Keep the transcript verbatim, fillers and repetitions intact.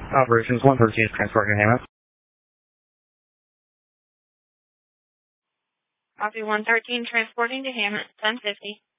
Operations one thirteen is transporting to Hammond. Copy one thirteen, transporting to Hammond, ten fifty.